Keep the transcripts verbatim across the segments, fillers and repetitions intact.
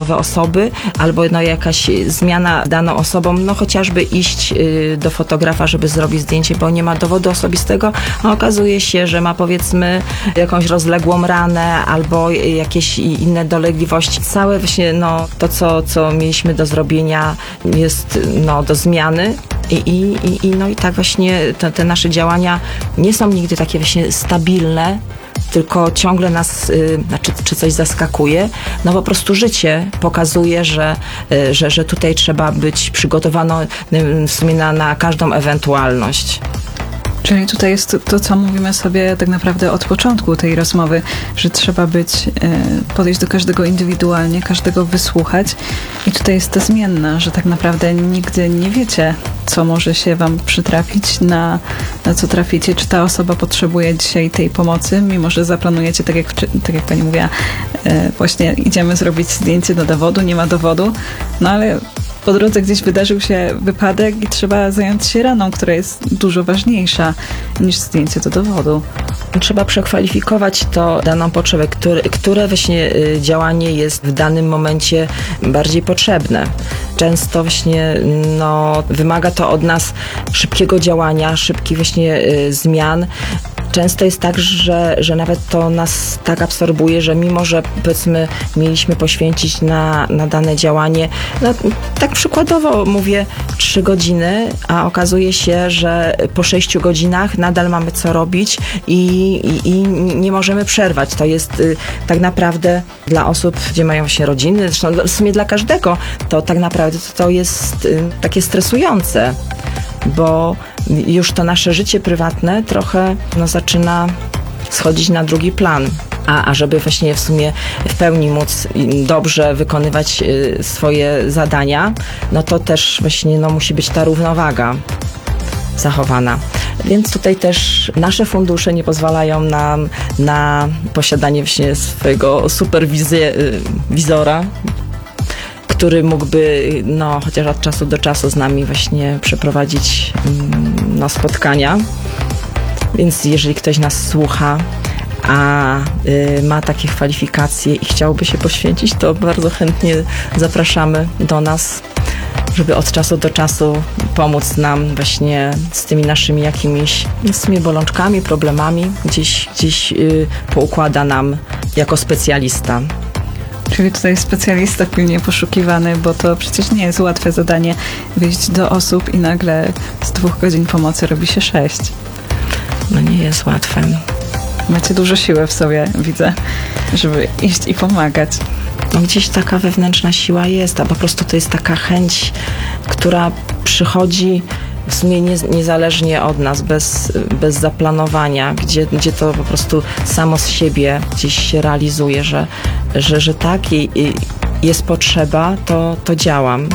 nowe osoby, albo no jakaś zmiana daną osobą, no chociażby iść y, do fotografa, żeby zrobić zdjęcie, bo nie ma dowodu osobistego, a okazuje się, że ma powiedzmy jakąś rozległą ranę albo jakieś inne dolegliwości. Całe właśnie no, to, co, co mieliśmy do zrobienia jest no, do zmiany. I, i, i, no i tak właśnie te, te nasze działania nie są nigdy takie właśnie stabilne, tylko ciągle nas, y, znaczy, czy coś zaskakuje. No po prostu życie pokazuje, że, y, że, że tutaj trzeba być przygotowano y, w sumie na, na każdą ewentualność. Czyli tutaj jest to, to, co mówimy sobie tak naprawdę od początku tej rozmowy, że trzeba być, podejść do każdego indywidualnie, każdego wysłuchać. I tutaj jest ta zmienna, że tak naprawdę nigdy nie wiecie, co może się wam przytrafić, na, na co traficie, czy ta osoba potrzebuje dzisiaj tej pomocy, mimo że zaplanujecie, tak jak, tak jak pani mówiła, właśnie idziemy zrobić zdjęcie do dowodu, nie ma dowodu, no ale po drodze gdzieś wydarzył się wypadek i trzeba zająć się raną, która jest dużo ważniejsza niż zdjęcie do dowodu. Trzeba przekwalifikować to daną potrzebę, które, które właśnie działanie jest w danym momencie bardziej potrzebne. Często właśnie no, wymaga to od nas szybkiego działania, szybkich właśnie y, zmian. Często jest tak, że, że nawet to nas tak absorbuje, że mimo, że powiedzmy mieliśmy poświęcić na, na dane działanie, no tak przykładowo mówię trzy godziny, a okazuje się, że po sześciu godzinach nadal mamy co robić i, i, i nie możemy przerwać. To jest y, tak naprawdę dla osób, gdzie mają się rodziny, zresztą w sumie dla każdego, to tak naprawdę to, to jest y, takie stresujące, bo już to nasze życie prywatne trochę no, zaczyna schodzić na drugi plan. A, a żeby właśnie w sumie w pełni móc dobrze wykonywać y, swoje zadania, no to też właśnie no, musi być ta równowaga zachowana. Więc tutaj też nasze fundusze nie pozwalają nam na posiadanie właśnie swojego superwizora, który mógłby no, chociaż od czasu do czasu z nami właśnie przeprowadzić no, spotkania. Więc jeżeli ktoś nas słucha, a y, ma takie kwalifikacje i chciałby się poświęcić, to bardzo chętnie zapraszamy do nas, żeby od czasu do czasu pomóc nam właśnie z tymi naszymi jakimiś z tymi bolączkami, problemami, gdzieś, gdzieś y, poukłada nam jako specjalista. Czyli tutaj specjalista pilnie poszukiwany, bo to przecież nie jest łatwe zadanie wyjść do osób i nagle z dwóch godzin pomocy robi się sześć. No nie jest łatwe. Macie dużo siły w sobie, widzę, żeby iść i pomagać. No gdzieś taka wewnętrzna siła jest, a po prostu to jest taka chęć, która przychodzi w sumie nie, niezależnie od nas, bez, bez zaplanowania, gdzie, gdzie to po prostu samo z siebie gdzieś się realizuje, że, że, że tak i, i jest potrzeba, to, to działam.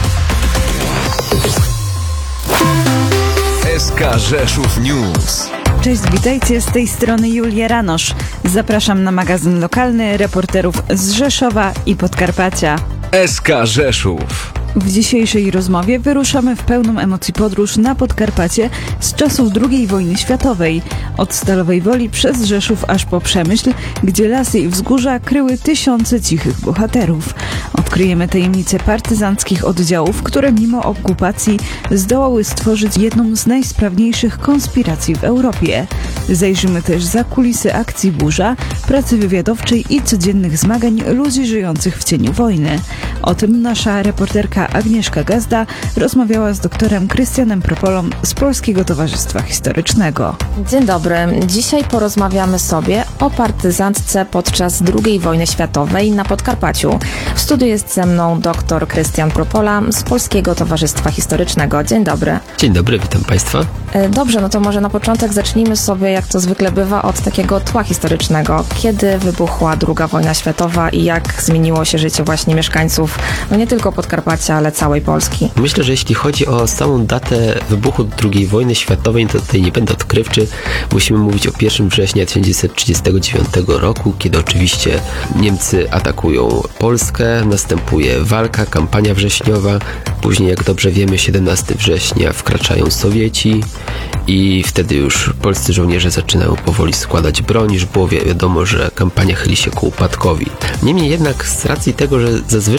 S K Rzeszów News. Cześć, witajcie, z tej strony Julia Ranosz. Zapraszam na magazyn lokalny reporterów z Rzeszowa i Podkarpacia. S K Rzeszów. W dzisiejszej rozmowie wyruszamy w pełną emocji podróż na Podkarpacie z czasów drugiej wojny światowej. Od Stalowej Woli przez Rzeszów aż po Przemyśl, gdzie lasy i wzgórza kryły tysiące cichych bohaterów. Odkryjemy tajemnice partyzanckich oddziałów, które mimo okupacji zdołały stworzyć jedną z najsprawniejszych konspiracji w Europie. Zajrzymy też za kulisy akcji Burza, pracy wywiadowczej i codziennych zmagań ludzi żyjących w cieniu wojny. O tym nasza reporterka Agnieszka Gazda rozmawiała z doktorem Krystianem Propolą z Polskiego Towarzystwa Historycznego. Dzień dobry. Dzisiaj porozmawiamy sobie o partyzantce podczas drugiej wojny światowej na Podkarpaciu. W studiu jest ze mną doktor Krystian Propola z Polskiego Towarzystwa Historycznego. Dzień dobry. Dzień dobry, witam Państwa. Dobrze, no to może na początek zacznijmy sobie, jak to zwykle bywa, od takiego tła historycznego. Kiedy wybuchła druga wojna światowa i jak zmieniło się życie właśnie mieszkańców, no nie tylko Podkarpacia, ale całej Polski? Myślę, że jeśli chodzi o samą datę wybuchu drugiej wojny światowej, to tutaj nie będę odkrywczy. Musimy mówić o pierwszego września tysiąc dziewięćset trzydziestego dziewiątego roku, kiedy oczywiście Niemcy atakują Polskę, następuje walka, kampania wrześniowa. Później, jak dobrze wiemy, siedemnastego września wkraczają Sowieci i wtedy już polscy żołnierze zaczynają powoli składać broń, już było wiadomo, że kampania chyli się ku upadkowi. Niemniej jednak z racji tego, że zazwyczaj